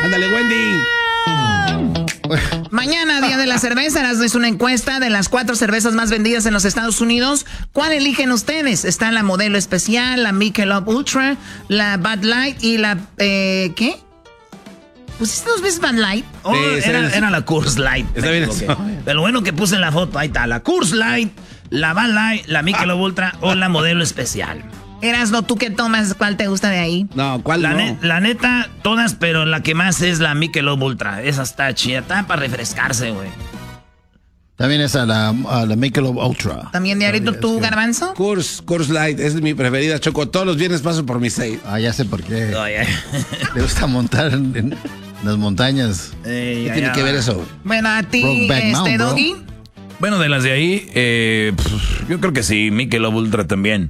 Ándale, Wendy. Mañana, Día de la Cerveza, es una encuesta de las 4 cervezas más vendidas en los Estados Unidos. ¿Cuál eligen ustedes? Está la Modelo Especial, la Michelob Ultra, la Bud Light y la... ¿qué? ¿Pusiste 2 veces Bud Light? Oh, Sí, era la Coors Light. Está bien eso. Pero bueno que puse en la foto, ahí está, la Coors Light, la Bud Light, la Michelob Ultra o la Modelo Especial. Erasno, ¿tú qué tomas? ¿Cuál te gusta de ahí? No, ¿cuál no? La neta, todas, pero la que más es la Michelob Ultra. Esa está chida, está para refrescarse, güey. También esa, la Michelob Ultra. ¿También, Diablito, tú, Garbanzo? Coors Light, es mi preferida, Choco. Todos los viernes paso por mi 6. Ah, ya sé por qué. No, ya. Le gusta montar en las montañas. ¿Qué tiene que ver eso? Bueno, a ti, Brokeback Mountain, bro. Doggy. Bueno, de las de ahí, yo creo que sí, Michelob Ultra también.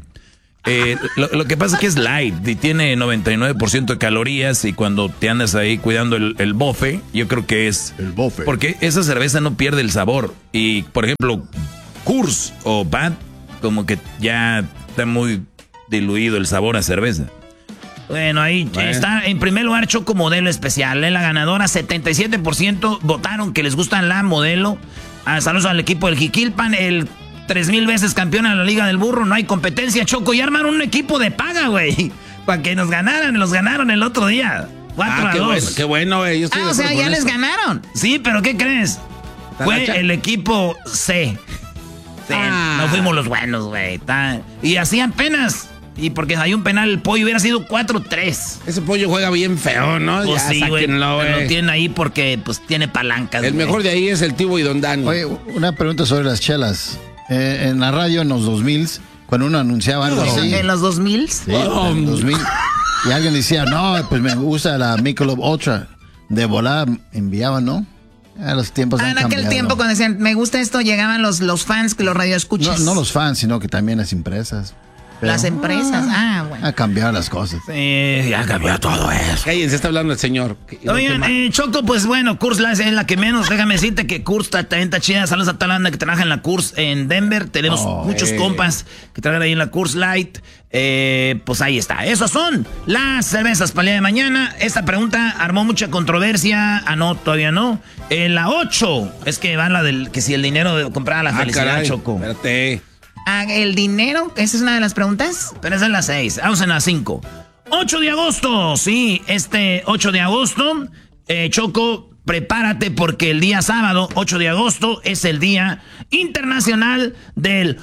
Lo que pasa es que es light y tiene 99% de calorías y cuando te andas ahí cuidando el bofe, yo creo que es... El bofe. Porque esa cerveza no pierde el sabor. Y, por ejemplo, Coors o Bud, como que ya está muy diluido el sabor a cerveza. Bueno, ahí está en primer lugar Choco Modelo Especial. La ganadora, 77% votaron que les gusta la Modelo. Saludos al equipo del Jiquilpan, el 3000 veces campeón en la Liga del Burro. No hay competencia, Choco. Y armaron un equipo de paga, güey. Para que nos ganaran. Los ganaron el otro día. 4-2. Qué bueno, güey. O sea, ya les ganaron. Sí, pero ¿qué crees? Fue el equipo C. Sí, no fuimos los buenos, güey. Y así apenas. Y porque hay un penal, el pollo hubiera sido 4-3. Ese pollo juega bien feo, ¿no? Pues ya, sí, güey. sáquenlo, Lo tienen ahí porque pues tiene palancas. El mejor de ahí es el Tibo y Don Dani. Oye, una pregunta sobre las chelas. En la radio en los 2000, cuando uno anunciaba algo así. ¿En los 2000? Sí, en 2000. Y alguien decía, no, pues me gusta la Michelob Ultra. De volada enviaban, ¿no? A los tiempos han en aquel cambiado. tiempo cuando decían, me gusta esto, llegaban los fans, que los radioescuchas. No los fans, sino que también las empresas. Pero, las empresas, bueno. Ha cambiado las cosas. Sí, ya cambió todo eso. Cállense, está hablando el señor. Oigan, Choco, pues bueno, Coors Light es la que menos. Déjame decirte que Coors también está chida. Saludos a toda la banda que trabaja en la Coors en Denver. Tenemos muchos compas que trabajan ahí en la Coors Light. Pues ahí está. Esas son las cervezas para el día de mañana. Esta pregunta armó mucha controversia. No, todavía no. La 8 es que va la del que si el dinero de comprar la felicidad, caray, Choco. Espérate. El dinero, esa es una de las preguntas. Pero esa es la 6. Vamos en la 5. 8 de agosto, sí, 8 de agosto, Choco, prepárate porque el día sábado, 8 de agosto, es el Día Internacional del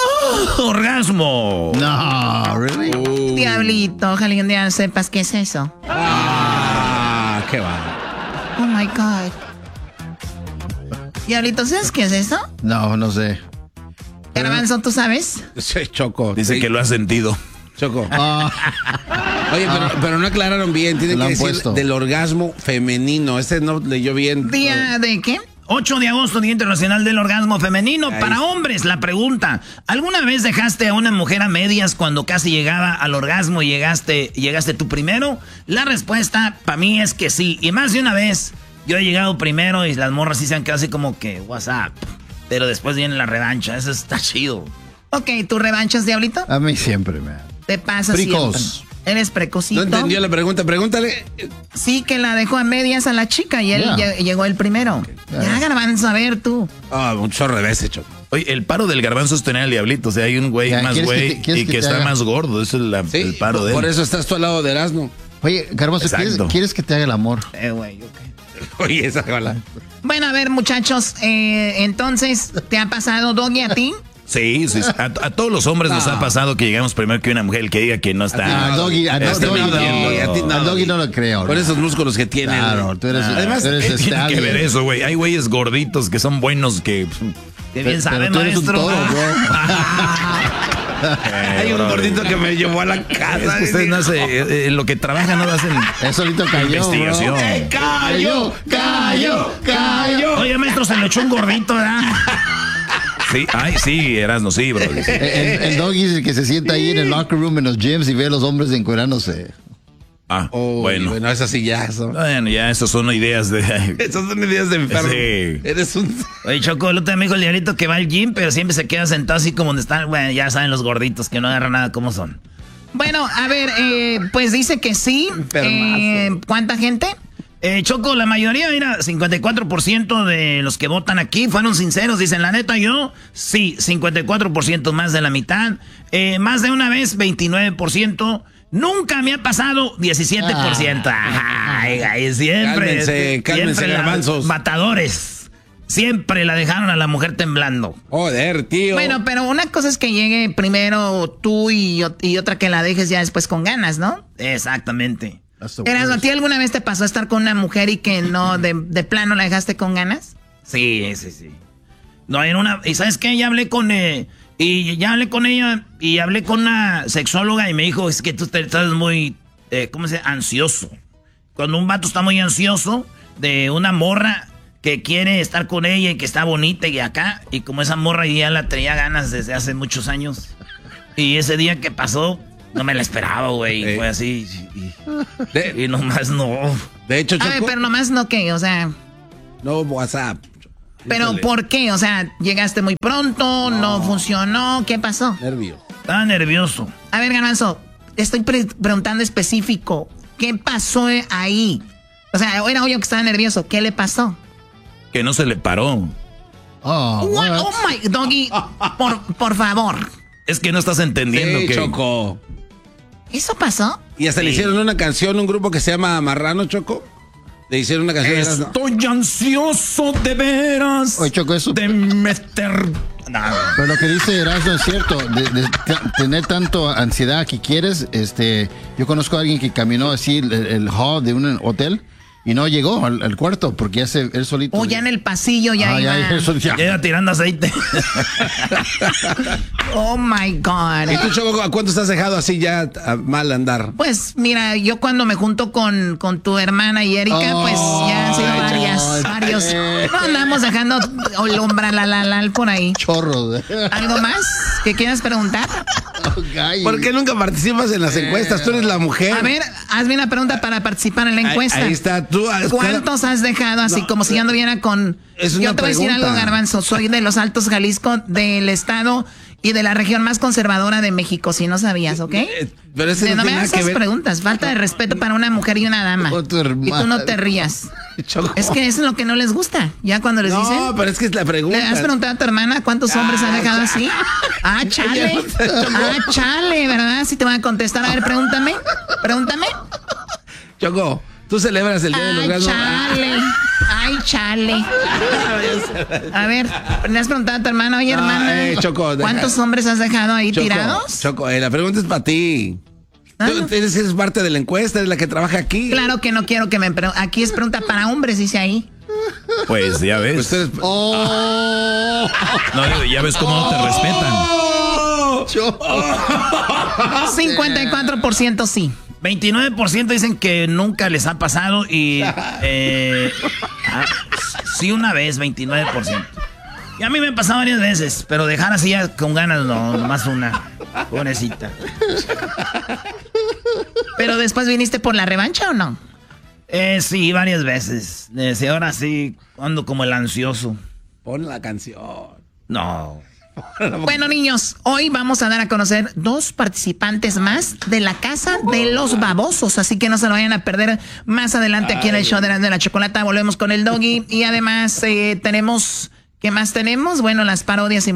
Orgasmo. No, really? Diablito, ojalá un día sepas qué es eso. Qué va. Oh my God. Diablito, ¿sabes qué es eso? No sé. Garbanzo, ¿tú sabes? Sí, Choco. Dice que lo ha sentido. Choco. Oye, pero no aclararon bien. Tiene que decir del orgasmo femenino. Ese no leyó bien. ¿Día de qué? 8 de agosto, Día Internacional del Orgasmo Femenino. Para hombres, la pregunta. ¿Alguna vez dejaste a una mujer a medias cuando casi llegaba al orgasmo y llegaste tú primero? La respuesta para mí es que sí. Y más de una vez yo he llegado primero y las morras sí se han quedado así como que WhatsApp. Pero después viene la revancha. Eso está chido. Ok, ¿tú revanchas, Diablito? A mí siempre, man. Te pasa Precoz. siempre. Eres precocito. No entendió la pregunta. Pregúntale. Sí, que la dejó a medias a la chica y él llegó el primero. Ya, Garbanzo, a ver tú. Un chorro de veces, Choco. Oye, el paro del Garbanzo es tener al Diablito. O sea, hay un güey más güey y que está más gordo. Eso es el paro de él. Por eso estás tú al lado de Erasmo. Oye, Garbanzo, ¿quieres que te haga el amor? Güey, ok. Oye, esa jola. Bueno, a ver, muchachos, entonces, ¿te ha pasado, Doggy, a ti? Sí. A todos los hombres nos ha pasado que llegamos primero que una mujer, el que diga que no está. A Doggy no lo creo. Por esos músculos que tiene. Claro, tú eres. Además, tiene que ver eso, güey. Hay güeyes gorditos que son buenos que. Qué bien sabe, tú eres un maestro. toro, bro. Hay un gordito que me llevó a la casa. Es que ustedes no hacen, lo que trabajan no hacen Eso ahorita cayó, investigación. Bro. Cayó. Oye, maestro, se le echó un gordito, ¿verdad? Sí, Erasno, sí, bro. El Doggy es el que se sienta ahí en el locker room en los gyms y ve a los hombres encuerándose. Bueno, esas sí ya son. Bueno, ya esas son ideas de. Esas son ideas de enfermo. Sí. Eres un. Oye, Choco, el otro día me dijo el Diablito que va al gym, pero siempre se queda sentado así como donde están. Bueno, ya saben los gorditos que no agarran nada como son. Bueno, a ver, pues dice que sí. ¿Cuánta gente? Choco, la mayoría, mira, 54% de los que votan aquí fueron sinceros. Dicen, la neta, yo, sí, 54%, más de la mitad. Más de una vez, 29%. Nunca me ha pasado, 17%. Ay, siempre. Cálmense, garbanzos. Matadores. Siempre la dejaron a la mujer temblando. Joder, tío. Bueno, pero una cosa es que llegue primero tú y otra que la dejes ya después con ganas, ¿no? Exactamente. Erasmo, ¿a ti alguna vez te pasó a estar con una mujer y que no, de plano la dejaste con ganas? Sí. No, y ¿sabes qué? Ya hablé con ella y hablé con una sexóloga y me dijo, es que tú estás muy, ¿cómo se dice? Ansioso. Cuando un vato está muy ansioso de una morra que quiere estar con ella y que está bonita y acá, y como esa morra ya la tenía ganas desde hace muchos años, y ese día que pasó, no me la esperaba, güey, fue así, y nomás no. De hecho, Choco, a ver, pero nomás no, ¿qué? O sea... No, WhatsApp. ¿Pero por qué? O sea, ¿llegaste muy pronto? ¿No funcionó? ¿Qué pasó? Estaba nervioso. A ver, Garbanzo, estoy preguntando específico. ¿Qué pasó ahí? O sea, era obvio que estaba nervioso. ¿Qué le pasó? Que no se le paró. Oh my... Doggy, por favor. Es que no estás entendiendo sí, que... Choco. ¿Eso pasó? Y hasta le hicieron una canción, un grupo que se llama Marrano, Choco. Le hicieron una canción. Estoy ansioso de veras. Oye, Choco, eso... de meter... No. Pero lo que dice Erasmo es cierto. De tener tanto ansiedad que quieres, yo conozco a alguien que caminó así el hall de un hotel y no llegó al cuarto porque ya él solito. Ya en el pasillo ya iba. Ya tirando aceite. Oh my God. ¿Y tú, Choco, a cuánto estás dejado así ya a mal andar? Pues mira, yo cuando me junto con tu hermana y Erika, pues ya han sido varios. No andamos dejando el umbral por ahí. Chorro. ¿Algo más que quieras preguntar? ¿Por qué nunca participas en las encuestas? Tú eres la mujer. A ver, hazme una pregunta para participar en la encuesta. Ahí está, tú. ¿Cuántos has dejado así como si ya anduviera con... Yo te voy a decir algo, Garbanzo. Soy de los Altos Jalisco, del estado y de la región más conservadora de México, si no sabías, ¿ok? Pero ese no me hagas esas preguntas. Falta de respeto para una mujer y una dama. Y tú no te rías. Choco. Es que eso es lo que no les gusta. Ya cuando les dicen... No, pero es que es la pregunta. ¿Le has preguntado a tu hermana cuántos hombres has dejado así? Chale. Chale, ¿verdad? Si te van a contestar. A ver, pregúntame. Choco, tú celebras el Día del Orgasmo. Chale. A ver, ¿le has preguntado a tu hermana? Oye, hermana, Choco, ¿cuántos hombres has dejado ahí tirados? Choco, la pregunta es para ti. Tú eres parte de la encuesta, eres la que trabaja aquí. Claro que no quiero que me pregunten. Aquí es pregunta para hombres, dice ahí. Pues ya ves. Pues tú eres... No, ya ves cómo no te respetan. 54% sí. 29% dicen que nunca les ha pasado y sí una vez, 29%. Y a mí me ha pasado varias veces, pero dejar así ya con ganas no, nomás una. Pobrecita. ¿Pero después viniste por la revancha o no? Sí, varias veces. Ahora sí ando como el ansioso. Pon la canción. No. Bueno, niños, hoy vamos a dar a conocer 2 participantes más de la Casa de los Babosos, así que no se lo vayan a perder más adelante aquí en el show de la Chocolata. Volvemos con el Doggy y además tenemos, ¿qué más tenemos? Bueno, las parodias y